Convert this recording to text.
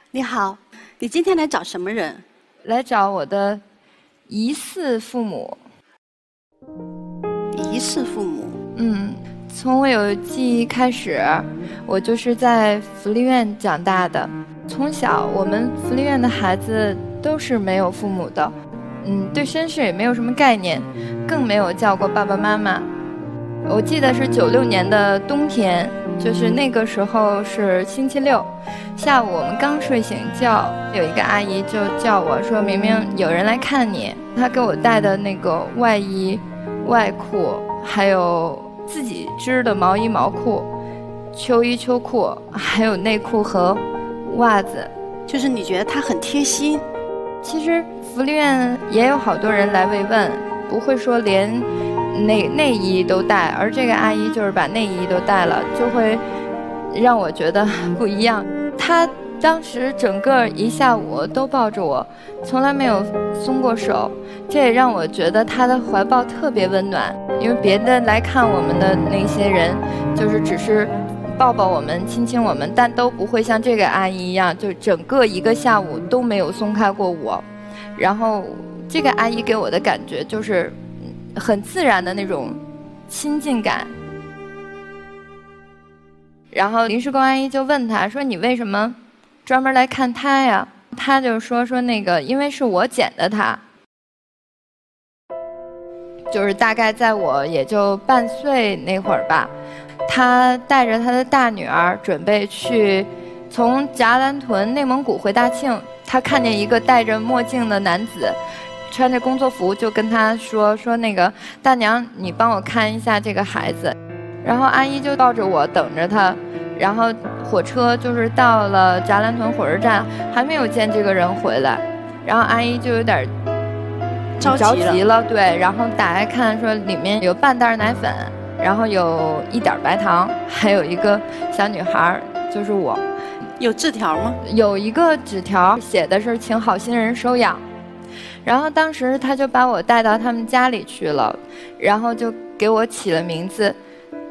你好，你今天来找什么人？ 来找我的疑似父母。 疑似父母？ 从我有记忆开始，我就是在福利院长大的。从小，我们福利院的孩子都是没有父母的，对身世也没有什么概念，更没有叫过爸爸妈妈。我记得是96年的冬天，就是那个时候是星期六，下午我们刚睡醒觉，有一个阿姨就叫我说，明明有人来看你。她给我带的那个外衣、外裤，还有自己织的毛衣毛裤、秋衣秋裤，还有内裤和袜子。 就是你觉得她很贴心？ 其实福利院也有好多人来慰问，不会说连内衣都带，而这个阿姨就是把内衣都带了，就会让我觉得不一样。她当时整个一下午都抱着我，从来没有松过手，这也让我觉得她的怀抱特别温暖。因为别的来看我们的那些人，就是只是抱抱我们、亲亲我们，但都不会像这个阿姨一样，就整个一个下午都没有松开过我。然后这个阿姨给我的感觉就是很自然的那种亲近感。然后临时工阿姨就问他说，你为什么专门来看他呀？他就说那个因为是我捡的他。就是大概在我也就半岁那会儿吧，他带着他的大女儿准备去从夹兰屯内蒙古回大庆，他看见一个戴着墨镜的男子穿着工作服，就跟他说那个大娘，你帮我看一下这个孩子。然后阿姨就抱着我等着他，然后火车就是到了夹兰屯火车站，还没有见这个人回来，然后阿姨就有点着急了，对，然后打开看，说里面有半袋奶粉，然后有一点白糖，还有一个小女孩，就是我。 有字条吗？ 有一个纸条，写的是请好心人收养。然后当时他就把我带到他们家里去了，然后就给我起了名字，